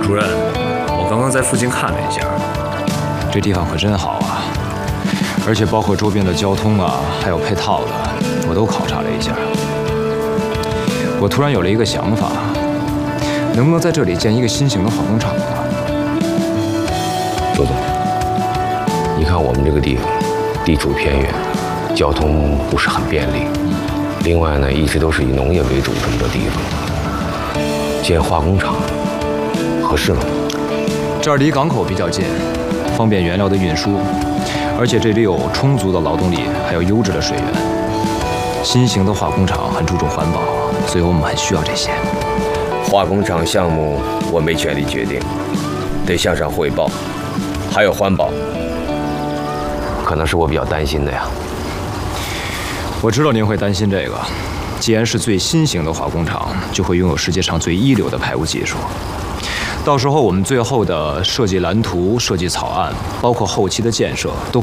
主任，我刚刚在附近看了一下， 这地方可真好啊！而且包括周边的交通啊，还有配套的，我都考察了一下。我突然有了一个想法，能不能在这里建一个新型的化工厂啊？ 周总，你看我们这个地方，地处偏远，交通不是很便利。另外呢，一直都是以农业为主这么个地方，建化工厂合适吗？ 这儿离港口比较近，方便原料的运输，而且这里有充足的劳动力，还有优质的水源。新型的化工厂很注重环保，所以我们很需要这些。 化工厂项目我没权利决定，得向上汇报。还有环保，可能是我比较担心的呀。 我知道您会担心这个，既然是最新型的化工厂，就会拥有世界上最一流的排污技术。到时候我们最后的设计蓝图、设计草案，包括后期的建设，都会